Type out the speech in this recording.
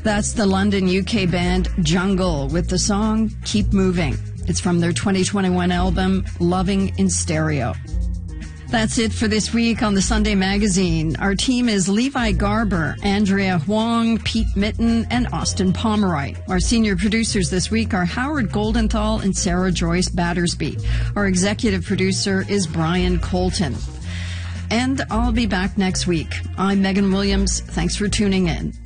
That's the London, UK band Jungle with the song Keep Moving. It's from their 2021 album, Loving in Stereo. That's it for this week on the Sunday Magazine. Our team is Levi Garber, Andrea Huang, Pete Mitten, and Austin Pomeroy. Our senior producers this week are Howard Goldenthal and Sarah Joyce Battersby. Our executive producer is Brian Colton. And I'll be back next week. I'm Megan Williams. Thanks for tuning in.